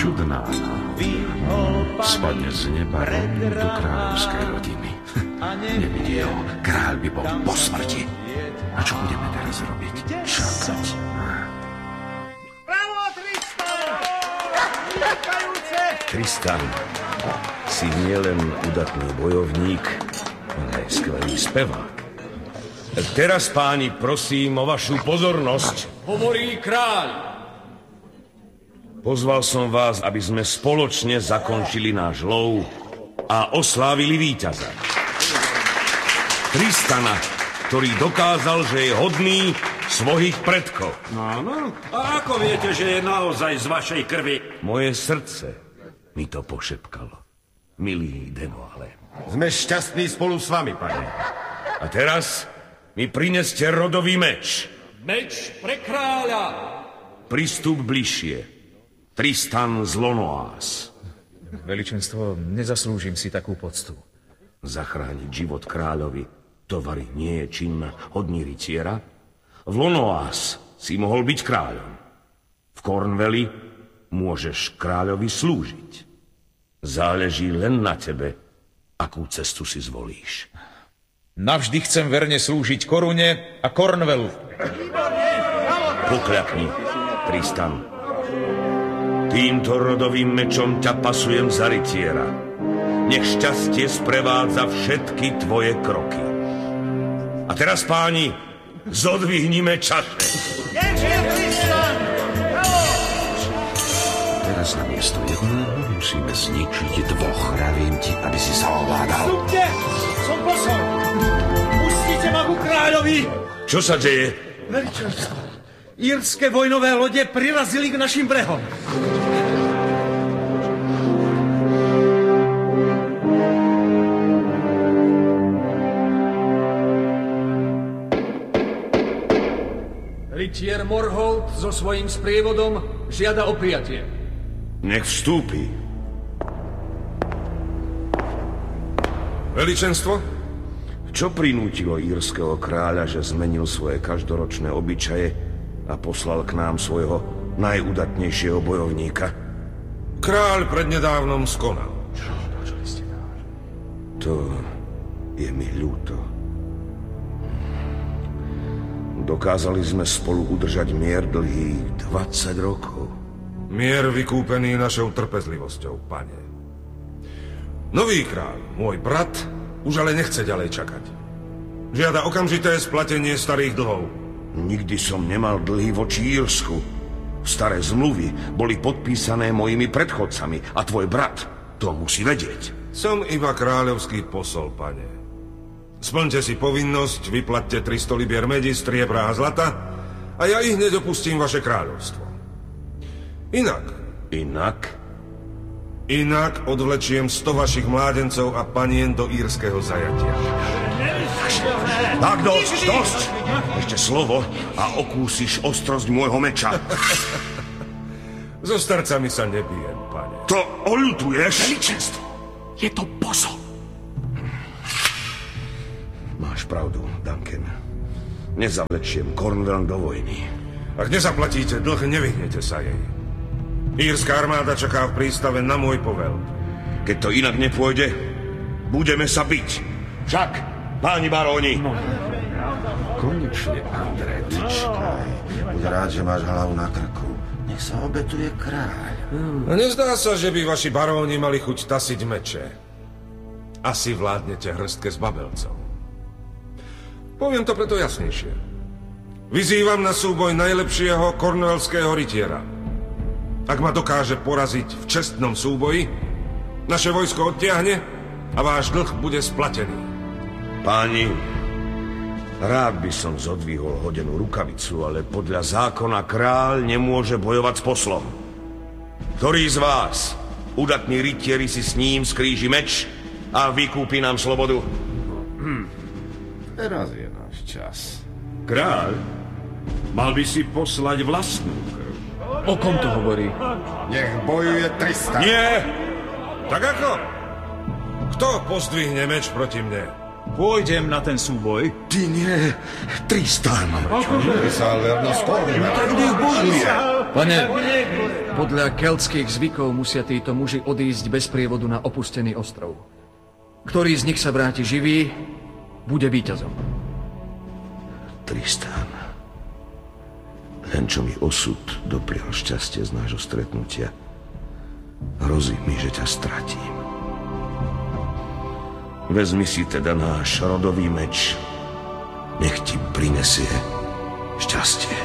Čudná. Spadne z neba rovno do kráľovskej rodiny. Nevidí ho, kráľ by bol po smrti. A čo budeme teraz robiť? Čakať. Bravo, Tristan! Tristan, si nielen udatný bojovník, ale aj skvelý spevák. Teraz, páni, prosím o vašu pozornosť. Hovorí kráľ. Pozval som vás, aby sme spoločne zakončili náš lov a oslávili víťaza. Tristana, ktorý dokázal, že je hodný svojich predkov. Áno? A ako viete, že je naozaj z vašej krvi? Moje srdce mi to pošepkalo. Milý Denvale. Sme šťastní spolu s vami, pane. A teraz mi prineste rodový meč. Meč pre kráľa. Pristup bližšie. Tristan z Lonoás. Veličenstvo, nezaslúžim si takú poctu. Zachrániť život kráľovi, to vari nie je čin hodný rytiera. V Lonoás si mohol byť kráľom. V Cornwalli môžeš kráľovi slúžiť. Záleží len na tebe, akú cestu si zvolíš. Navždy chcem verne slúžiť korune a Cornwallu. Pokľakni, Tristan. Týmto rodovým mečom ťa pasujem za rytiera. Nech šťastie sprevádza všetky tvoje kroky. A teraz, páni, zodvihnime čaše. Teraz namiesto jedného musíme zničiť dvoch. Pravím ti, aby si sa ovládal. Vstupte! Som posol! Pustite ma ku kráľovi! Čo sa deje? Veličenstvo, írske vojnové lode prirazili k našim brehom. Rytier Morholt so svojím sprievodom žiada o prijatie. Nech vstúpi. Veličenstvo? Čo prinútilo írskeho kráľa, že zmenil svoje každoročné obyčaje a poslal k nám svojho najudatnejšieho bojovníka? Kráľ prednedávnom skonal. To je mi ľúto. Dokázali sme spolu udržať mier dlhých 20 rokov. Mier vykúpený našou trpezlivosťou, pane. Nový kráľ, môj brat, už ale nechce ďalej čakať. Žiada okamžité splatenie starých dlhov. Nikdy som nemal dlhy voči Írsku. Staré zmluvy boli podpísané mojimi predchodcami a tvoj brat to musí vedieť. Som iba kráľovský posol, pane. Splňte si povinnosť, vyplatte 300 libier medi, striebra a zlata a ja ich nedopustím vaše kráľovstvo. Inak odvlečiem 100 vašich mládencov a panien do írskeho zajatia. Tak dosť! Ešte slovo a okúsiš ostrosť môjho meča. So starcami sa nebijem, pane. To oľutuješ? Veličenstvo, je to posol. Máš pravdu, Duncan. Nezavlečiem Cornwall do vojny. Ak nezaplatíte dlh, nevyhnete sa jej. Írska armáda čaká v prístave na môj povel. Keď to inak nepôjde, budeme sa biť. Však, páni baróni. Konečne, Andrej. Buď rád, že máš hlavu na krku. Nech sa obetuje kráľ. Nezdá sa, že by vaši baróni mali chuť tasiť meče. Asi vládnete hrstke s babelcov. Poviem to preto jasnejšie. Vyzývam na súboj najlepšieho cornwallského rytiera. Ak ma dokáže poraziť v čestnom súboji, naše vojsko odtiahne a váš dlh bude splatený. Páni, rád by som zodvihol hodenú rukavicu, ale podľa zákona kráľ nemôže bojovať s poslom. Ktorý z vás, udatní rytieri, si s ním skríži meč a vykúpi nám slobodu? Teraz je náš čas. Kráľ, mal by si poslať vlastnú krv. O kom to hovorí? Nech bojuje Tristan. Nie! Tak ako? Kto pozdvihne meč proti mne? Pôjdem na ten súboj. Ty nie, Tristan. Ty sa verno skôr. Pane, Podľa keltských zvykov musia títo muži odísť bez prievodu na opustený ostrov. Ktorý z nich sa vráti živý, bude víťazom. Tristan, len čo mi osud doprial šťastie z nášho stretnutia, hrozí mi, že ťa stratím. Vezmi si teda náš rodový meč, nech ti prinesie šťastie.